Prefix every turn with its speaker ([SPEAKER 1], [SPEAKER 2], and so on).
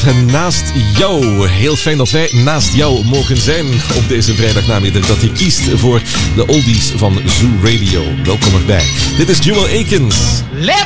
[SPEAKER 1] Naast jou. Heel fijn dat wij naast jou mogen zijn op deze vrijdagnamiddag. Dat je kiest voor de oldies van Zoo Radio. Welkom erbij. Dit is Jewel Akins.
[SPEAKER 2] Let